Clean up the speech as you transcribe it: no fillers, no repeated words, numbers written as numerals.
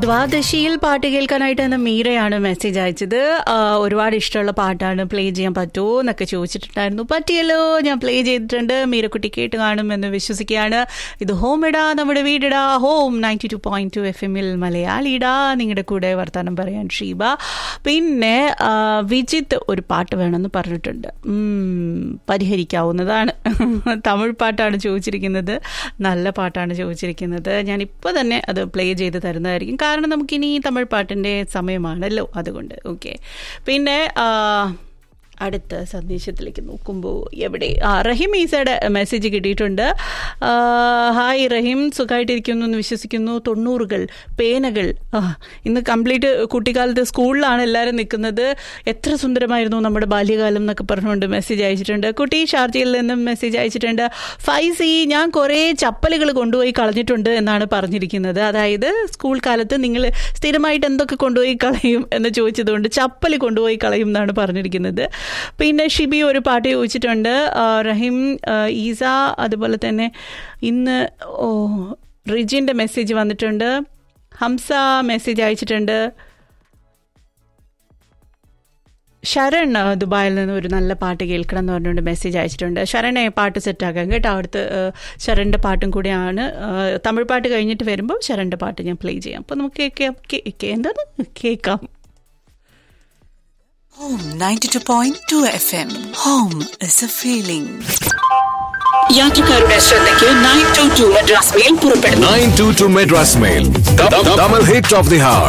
ദ്വാദശിയിൽ പാട്ട് കേൾക്കാനായിട്ട് തന്നെ മീരയാണ് മെസ്സേജ് അയച്ചത്. ഒരുപാട് ഇഷ്ടമുള്ള പാട്ടാണ്, പ്ലേ ചെയ്യാൻ പറ്റുമോ എന്നൊക്കെ ചോദിച്ചിട്ടുണ്ടായിരുന്നു. പറ്റിയല്ലോ, ഞാൻ പ്ലേ ചെയ്തിട്ടുണ്ട്. മീരക്കുട്ടി കേട്ട് കാണുമെന്ന് വിശ്വസിക്കുകയാണ്. ഇത് ഹോം ഇടാ, നമ്മുടെ വീടിടാ, ഹോം 92.2 FM മലയാളിടാ. നിങ്ങളുടെ കൂടെ വർത്താനം പറയാൻ ഷീബ. പിന്നെ വിജിത്ത് ഒരു പാട്ട് വേണമെന്ന് പറഞ്ഞിട്ടുണ്ട്. പരിഹരിക്കാവുന്നതാണ്. തമിഴ് പാട്ടാണ് ചോദിച്ചിരിക്കുന്നത്, നല്ല പാട്ടാണ് ചോദിച്ചിരിക്കുന്നത്. ഞാനിപ്പോൾ തന്നെ അത് പ്ലേ ചെയ്ത് തരുന്നതായിരിക്കും. കാരണം നമുക്കിനി തമിഴ് പാട്ടിൻ്റെ സമയമാണല്ലോ, അതുകൊണ്ട്. ഓക്കെ, പിന്നെ അടുത്ത സന്ദേശത്തിലേക്ക് നോക്കുമ്പോൾ എവിടെ റഹീം ഈസയുടെ മെസ്സേജ് കിട്ടിയിട്ടുണ്ട്. ഹായ് റഹീം, സുഖമായിട്ടിരിക്കുന്നു എന്ന് വിശ്വസിക്കുന്നു. 90കൾ പേനകൾ ഇന്ന് കംപ്ലീറ്റ് കുട്ടിക്കാലത്ത് സ്കൂളിലാണ് എല്ലാവരും നിൽക്കുന്നത്. എത്ര സുന്ദരമായിരുന്നു നമ്മുടെ ബാല്യകാലം എന്നൊക്കെ പറഞ്ഞുകൊണ്ട് മെസ്സേജ് അയച്ചിട്ടുണ്ട്. കുട്ടി ഷാർജയിൽ നിന്നും മെസ്സേജ് അയച്ചിട്ടുണ്ട്. ഫൈസി, ഞാൻ കുറേ ചപ്പലുകൾ കൊണ്ടുപോയി കളഞ്ഞിട്ടുണ്ട് എന്നാണ് പറഞ്ഞിരിക്കുന്നത്. അതായത് സ്കൂൾ കാലത്ത് നിങ്ങൾ സ്ഥിരമായിട്ട് എന്തൊക്കെ കൊണ്ടുപോയി കളയും എന്ന് ചോദിച്ചതുകൊണ്ട് ചപ്പൽ കൊണ്ടുപോയി കളയും എന്നാണ് പറഞ്ഞിരിക്കുന്നത്. പിന്നെ ഷിബി ഒരു പാട്ട് ചോദിച്ചിട്ടുണ്ട്. റഹീം, ഈസ, അതുപോലെ തന്നെ ഇന്ന് റിജിൻ്റെ മെസ്സേജ് വന്നിട്ടുണ്ട്. ഹംസ മെസ്സേജ് അയച്ചിട്ടുണ്ട്. ശരൺ ദുബായിൽ നിന്ന് ഒരു നല്ല പാട്ട് കേൾക്കണം എന്ന് പറഞ്ഞുകൊണ്ട് മെസ്സേജ് അയച്ചിട്ടുണ്ട്. ശരണെ പാട്ട് സെറ്റാക്കാം കേട്ടോ. അടുത്ത് ശരണിൻ്റെ പാട്ടും കൂടിയാണ്. തമിഴ് പാട്ട് കഴിഞ്ഞിട്ട് വരുമ്പോൾ ശരണിൻ്റെ പാട്ട് ഞാൻ പ്ലേ ചെയ്യാം. അപ്പോൾ നമുക്ക് എന്താണ് കേൾക്കാം. Home 92.2 FM. Home is a feeling. യാത്രക്കാരുടെ ശ്രദ്ധയ്ക്ക് 922 മദ്രാസ് മെയിൽ പുറപ്പെടുന്നു. 922 Madras mail, double hit of the hour.